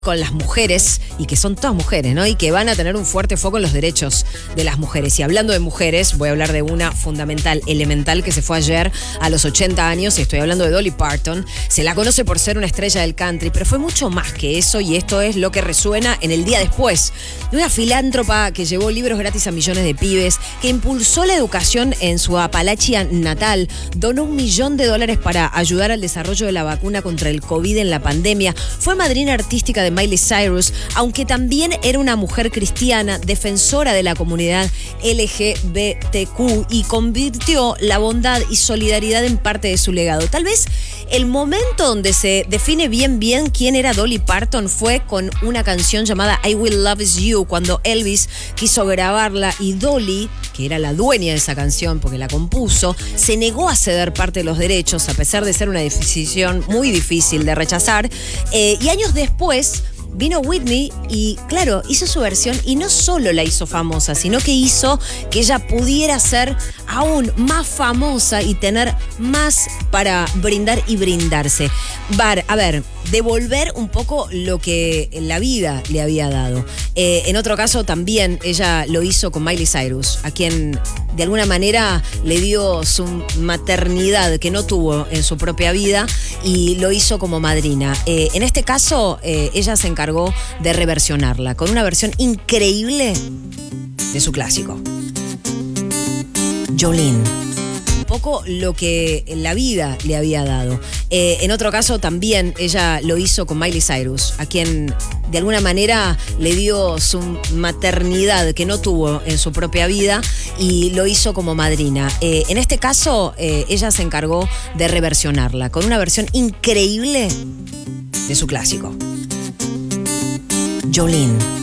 con las mujeres, y que son todas mujeres, ¿no? Y que van a tener un fuerte foco en los derechos de las mujeres. Y hablando de mujeres, voy a hablar de una fundamental, elemental, que se fue ayer a los 80 años, y estoy hablando de Dolly Parton. Se la conoce por ser una estrella del country, pero fue mucho más que eso, y esto es lo que resuena en el día después. De una filántropa que llevó libros gratis a millones de pibes, que impulsó la educación en su Apalachia natal, donó $1 millón para ayudar al desarrollo de la vacuna contra el COVID en la pandemia, fue madrina artística de Miley Cyrus, aunque también era una mujer cristiana, defensora de la comunidad LGBTQ, y convirtió la bondad y solidaridad en parte de su legado. Tal vez el momento donde se define bien quién era Dolly Parton fue con una canción llamada I Will Love You, cuando Elvis quiso grabarla y Dolly, que era la dueña de esa canción porque la compuso, se negó a ceder parte de los derechos, a pesar de ser una decisión muy difícil de rechazar. Y años después vino Whitney y, claro, hizo su versión, y no solo la hizo famosa, sino que hizo que ella pudiera ser aún más famosa y tener más para brindar y brindarse. A ver, devolver un poco lo que la vida le había dado. En otro caso también ella lo hizo con Miley Cyrus, a quien de alguna manera le dio su maternidad que no tuvo en su propia vida, y lo hizo como madrina. En este caso, ella se encargó de reversionarla con una versión increíble de su clásico, Jolene. Un poco lo que la vida le había dado. En otro caso también ella lo hizo con Miley Cyrus, a quien de alguna manera le dio su maternidad que no tuvo en su propia vida, y lo hizo como madrina. En este caso, ella se encargó de reversionarla con una versión increíble de su clásico, Jolene.